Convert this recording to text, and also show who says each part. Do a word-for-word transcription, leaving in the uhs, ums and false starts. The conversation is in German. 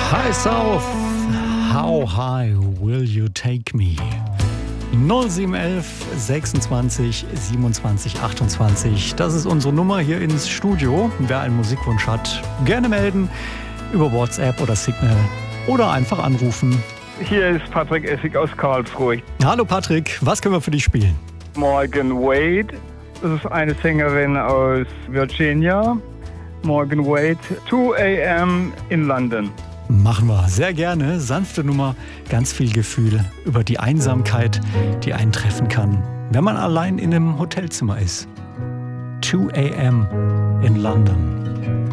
Speaker 1: High South, how high will you take me? null sieben elf sechsundzwanzig siebenundzwanzig achtundzwanzig. Das ist unsere Nummer hier ins Studio. Wer einen Musikwunsch hat, gerne melden über WhatsApp oder Signal oder einfach anrufen.
Speaker 2: Hier ist Patrick Essig aus Karlsruhe.
Speaker 1: Hallo Patrick, was können wir für dich spielen?
Speaker 2: Morgan Wade, das ist eine Sängerin aus Virginia. Morgan Wade, two a m in London.
Speaker 1: Machen wir, sehr gerne. Sanfte Nummer, ganz viel Gefühl über die Einsamkeit, die einen treffen kann, wenn man allein in einem Hotelzimmer ist. two a m in London.